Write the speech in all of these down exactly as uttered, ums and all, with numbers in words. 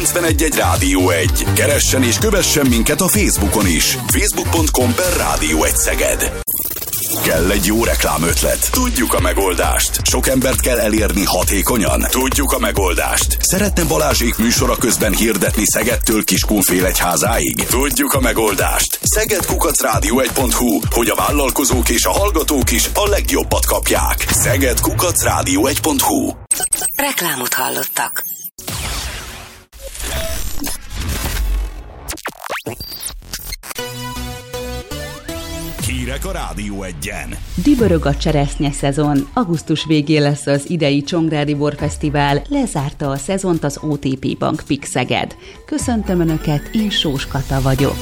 kilencvenegy egy Rádió egy. Keressen és kövessen minket a Facebookon is. facebook pont com per Rádió egy Szeged. Kell egy jó reklámötlet? Tudjuk a megoldást. Sok embert kell elérni hatékonyan? Tudjuk a megoldást. Szeretne Balázsék műsora közben hirdetni Szegedtől Kiskunfélegyházáig? Tudjuk a megoldást. szeged kukac rádió egy pont hu, hogy a vállalkozók és a hallgatók is a legjobbat kapják. szeged kukac rádió egy pont hu. Reklámot hallottak. Hírek a Rádió egyen. Dübörög a cseresznye szezon. Augusztus végén lesz az idei Csongrádi Borfesztivál, lezárta a szezont az o té pé Bank Pik Szeged. Köszöntöm Önöket, én Sós Kata vagyok.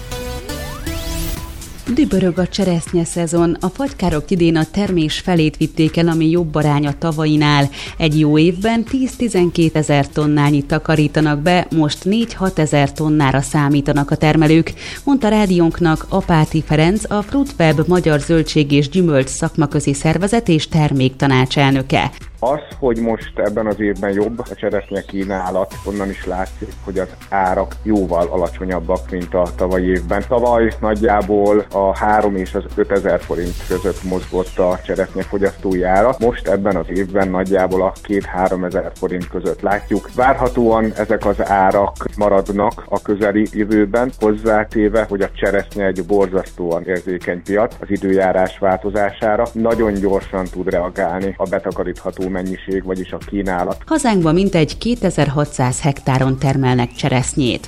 Dübörög a cseresznye szezon. A fagykárok idén a termés felét vitték el, ami jobb arány a tavainál. Egy jó évben tíz-tizenkét ezer tonnányit takarítanak be, most négy-hat ezer tonnára számítanak a termelők, mondta rádiónknak Apáti Ferenc, a Fruitweb Magyar Zöldség és Gyümölcs Szakmaközi Szervezet és terméktanácselnöke. Az, hogy most ebben az évben jobb a cseresznye kínálat, onnan is látszik, hogy az árak jóval alacsonyabbak, mint a tavalyi évben. Tavaly nagyjából a három és az ötezer forint között mozgott a cseresznye fogyasztói ára. Most ebben az évben nagyjából a két-három ezer forint között látjuk. Várhatóan ezek az árak maradnak a közeli jövőben, hozzátéve, hogy a cseresznye egy borzasztóan érzékeny piac az időjárás változására. Nagyon gyorsan tud reagálni a betakarítható mennyiség, vagyis a kínálat. Hazánkban mintegy kétezer-hatszáz hektáron termelnek cseresznyét.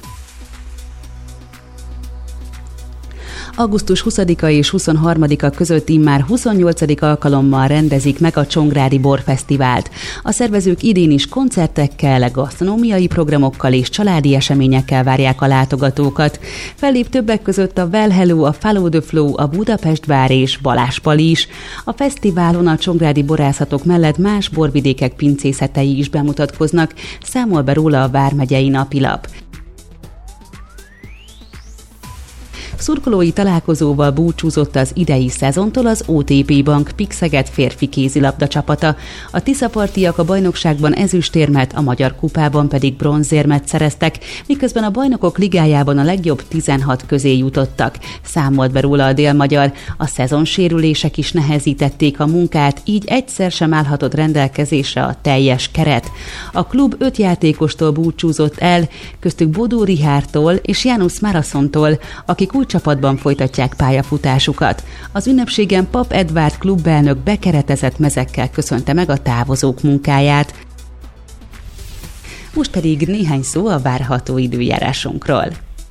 augusztus huszadika és huszonharmadika között immár huszonnyolcadik alkalommal rendezik meg a Csongrádi Borfesztivált. A szervezők idén is koncertekkel, gasztronómiai programokkal és családi eseményekkel várják a látogatókat. Fellép többek között a Well Hello, a Follow the Flow, a Budapest Bár és Balázs Pali is. A fesztiválon a csongrádi borászatok mellett más borvidékek pincészetei is bemutatkoznak, számol be róla a Vármegyei Napilap. Szurkolói találkozóval búcsúzott az idei szezontól az o té pé Bank Pik Szeged férfi kézilabda csapata. A tiszapartiak a bajnokságban ezüstérmet, a Magyar Kupában pedig bronzérmet szereztek, miközben a Bajnokok Ligájában a legjobb tizenhat közé jutottak. Számolt be róla a Dél-Magyar. A szezonsérülések is nehezítették a munkát, így egyszer sem állhatott rendelkezésre a teljes keret. A klub öt játékostól búcsúzott el, köztük Bodó Richardtól és János Marasontól, akik új csapatban folytatják pályafutásukat. Az ünnepségen Pap Edvárd klubelnök bekeretezett mezekkel köszönte meg a távozók munkáját. Most pedig néhány szó a várható időjárásunkról.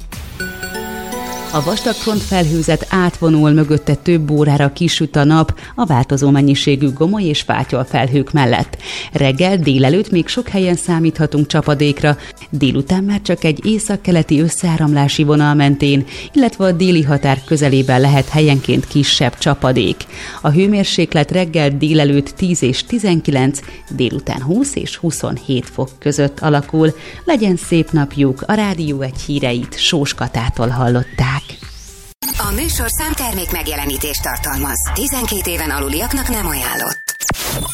A vastag frontfelhőzet átvonul, mögötte több órára kisüt a nap a változó mennyiségű gomoly és fátyol felhők mellett. Reggel, délelőtt még sok helyen számíthatunk csapadékra, délután már csak egy északkeleti összeáramlási vonal mentén, illetve a déli határ közelében lehet helyenként kisebb csapadék. A hőmérséklet reggel, délelőtt tíz és tizenkilenc, délután húsz és huszonhét fok között alakul. Legyen szép napjuk, a Rádió egy híreit Sós Katától hallották. A műsorszám termék megjelenítést tartalmaz. tizenkét éven aluliaknak nem ajánlott.